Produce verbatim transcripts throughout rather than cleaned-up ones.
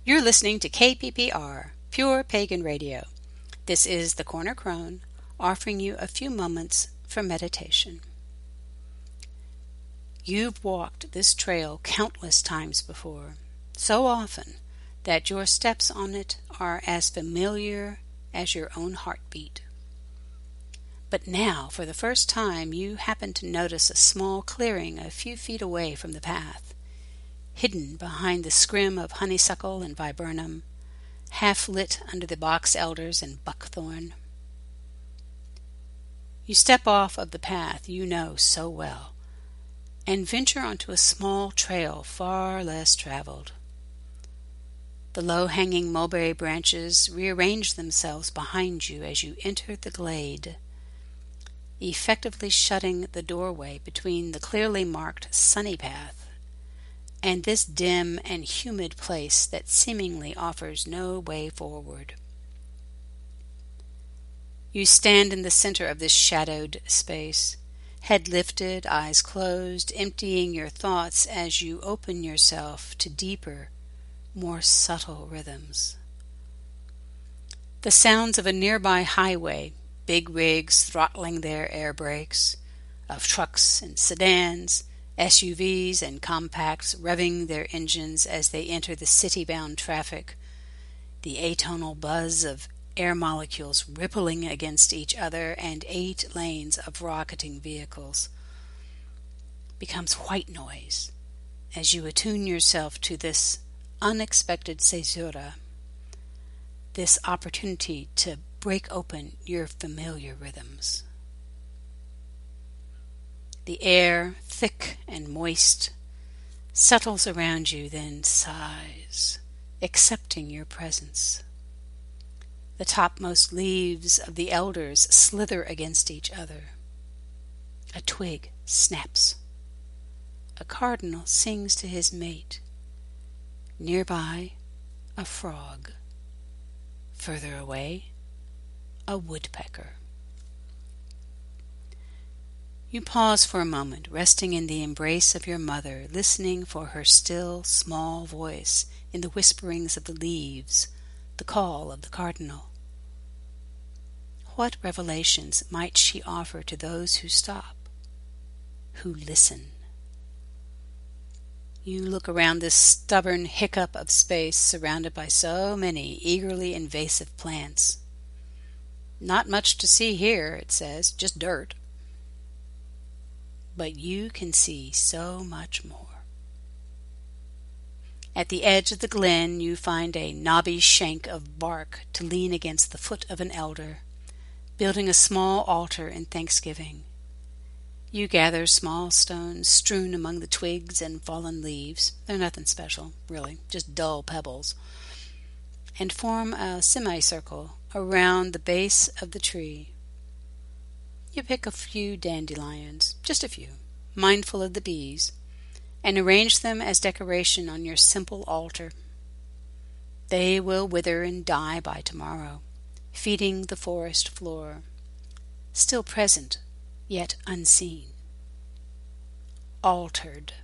You're listening to K P P R, Pure Pagan Radio. This is the Corner Crone, offering you a few moments for meditation. You've walked this trail countless times before, so often that your steps on it are as familiar as your own heartbeat. But now, for the first time, you happen to notice a small clearing a few feet away from the path, hidden behind the scrim of honeysuckle and viburnum, half lit under the box elders and buckthorn. You step off of the path you know so well, and venture onto a small trail far less traveled. The low-hanging mulberry branches rearrange themselves behind you as you enter the glade, effectively shutting the doorway between the clearly marked sunny path and this dim and humid place that seemingly offers no way forward. You stand in the center of this shadowed space, head lifted, eyes closed, emptying your thoughts as you open yourself to deeper, more subtle rhythms. The sounds of a nearby highway, big rigs throttling their air brakes, of trucks and sedans, S U Vs and compacts revving their engines as they enter the city-bound traffic, the atonal buzz of air molecules rippling against each other, and eight lanes of rocketing vehicles becomes white noise as you attune yourself to this unexpected caesura, this opportunity to break open your familiar rhythms. The air, thick and moist, settles around you, then sighs, accepting your presence. The topmost leaves of the elders slither against each other. A twig snaps. A cardinal sings to his mate. Nearby, a frog. Further away, a woodpecker. You pause for a moment, resting in the embrace of your mother, listening for her still, small voice in the whisperings of the leaves, the call of the cardinal. What revelations might she offer to those who stop, who listen? You look around this stubborn hiccup of space surrounded by so many eagerly invasive plants. Not much to see here, it says, just dirt. But you can see so much more. At the edge of the glen you find a knobby shank of bark to lean against the foot of an elder, building a small altar in thanksgiving. You gather small stones strewn among the twigs and fallen leaves. They're nothing special, really, just dull pebbles, and form a semicircle around the base of the tree. You pick a few dandelions, just a few, mindful of the bees, and arrange them as decoration on your simple altar. They will wither and die by tomorrow, feeding the forest floor, still present, yet unseen. Altered.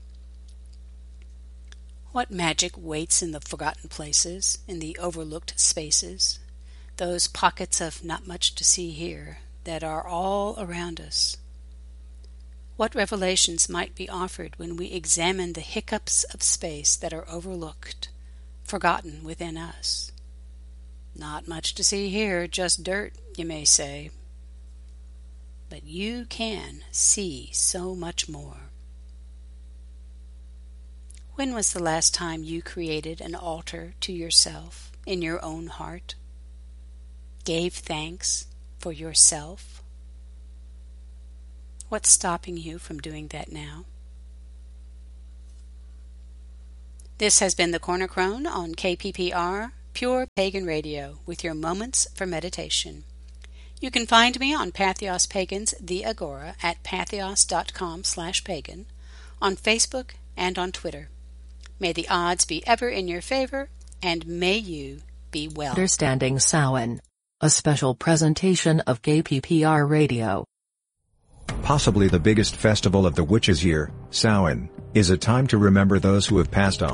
What magic waits in the forgotten places, in the overlooked spaces, those pockets of not much to see here that are all around us? What revelations might be offered when we examine the hiccups of space that are overlooked, forgotten within us? Not much to see here, just dirt, you may say. But you can see so much more. When was the last time you created an altar to yourself in your own heart? Gave thanks for yourself? What's stopping you from doing that now? This has been the Corner Crone on K P P R, Pure Pagan Radio, with your moments for meditation. You can find me on Patheos Pagans The Agora at patheos.com slash pagan, on Facebook and on Twitter. May the odds be ever in your favor, and may you be well. Understanding Samhain, a special presentation of K P P R Radio. Possibly the biggest festival of the witches' year, Samhain, is a time to remember those who have passed on,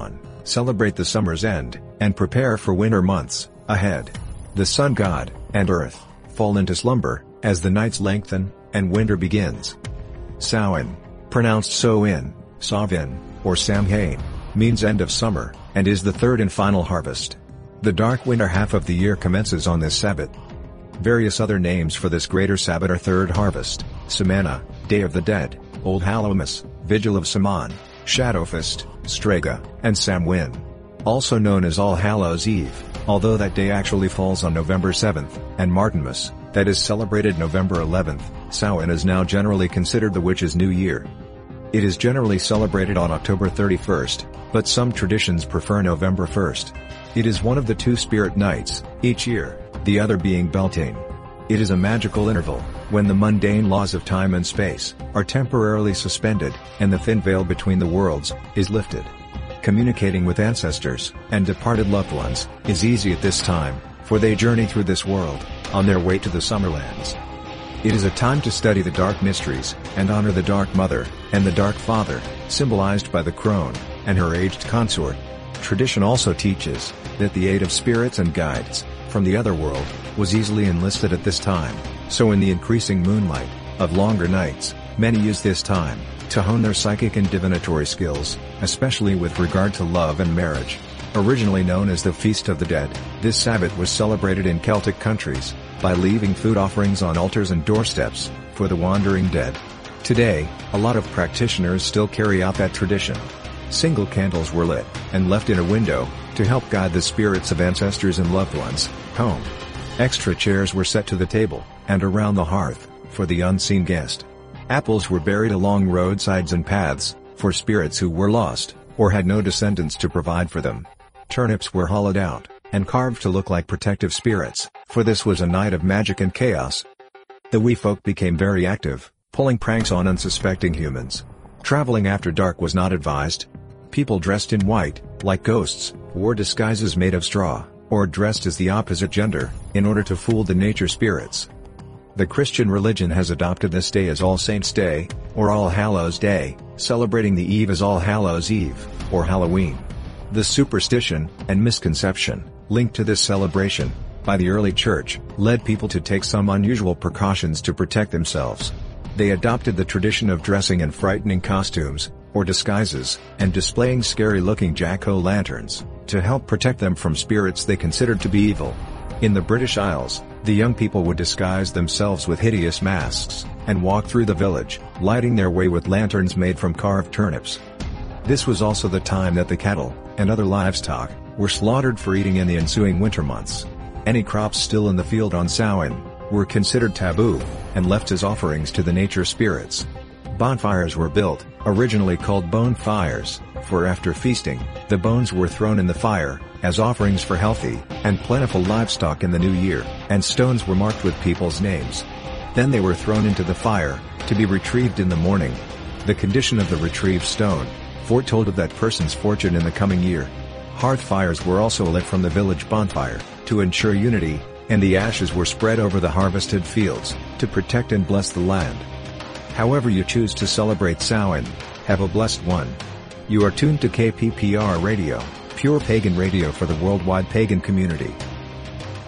celebrate the summer's end, and prepare for winter months ahead. The sun god and earth fall into slumber as the nights lengthen and winter begins. Samhain, pronounced So-in, Savin, or Samhain, means end of summer, and is the third and final harvest. The dark winter half of the year commences on this Sabbath. Various other names for this greater Sabbath are Third Harvest, Samana, Day of the Dead, Old Hallowmas, Vigil of Samhain, Shadowfest, Strega, and Samhain. Also known as All Hallows Eve, although that day actually falls on November seventh, and Martinmas, that is celebrated November eleventh, Samhain is now generally considered the witch's new year. It is generally celebrated on October thirty-first, but some traditions prefer November first. It is one of the two spirit nights, each year, the other being Beltane. It is a magical interval, when the mundane laws of time and space are temporarily suspended, and the thin veil between the worlds is lifted. Communicating with ancestors and departed loved ones is easy at this time, for they journey through this world, on their way to the Summerlands. It is a time to study the dark mysteries, and honor the Dark Mother, and the Dark Father, symbolized by the crone, and her aged consort. Tradition also teaches that the aid of spirits and guides from the other world was easily enlisted at this time, so in the increasing moonlight of longer nights, many use this time to hone their psychic and divinatory skills, especially with regard to love and marriage. Originally known as the Feast of the Dead, this Sabbath was celebrated in Celtic countries by leaving food offerings on altars and doorsteps for the wandering dead. Today, a lot of practitioners still carry out that tradition. Single candles were lit and left in a window to help guide the spirits of ancestors and loved ones home. Extra chairs were set to the table and around the hearth for the unseen guest. Apples were buried along roadsides and paths for spirits who were lost or had no descendants to provide for them. Turnips were hollowed out and carved to look like protective spirits, for this was a night of magic and chaos. The wee folk became very active, pulling pranks on unsuspecting humans. Traveling after dark was not advised. People dressed in white, like ghosts, wore disguises made of straw, or dressed as the opposite gender, in order to fool the nature spirits. The Christian religion has adopted this day as All Saints' Day, or All Hallows' Day, celebrating the eve as All Hallows' Eve, or Halloween. The superstition and misconception linked to this celebration by the early church led people to take some unusual precautions to protect themselves. They adopted the tradition of dressing in frightening costumes, or disguises, and displaying scary-looking jack-o'-lanterns, to help protect them from spirits they considered to be evil. In the British Isles, the young people would disguise themselves with hideous masks, and walk through the village, lighting their way with lanterns made from carved turnips. This was also the time that the cattle, and other livestock, were slaughtered for eating in the ensuing winter months. Any crops still in the field on Samhain were considered taboo, and left as offerings to the nature spirits. Bonfires were built, originally called bone fires, for after feasting, the bones were thrown in the fire, as offerings for healthy and plentiful livestock in the new year, and stones were marked with people's names. Then they were thrown into the fire, to be retrieved in the morning. The condition of the retrieved stone foretold of that person's fortune in the coming year. Hearth fires were also lit from the village bonfire, to ensure unity, and the ashes were spread over the harvested fields, to protect and bless the land. However you choose to celebrate Samhain, have a blessed one. You are tuned to K P P R Radio, pure pagan radio for the worldwide pagan community.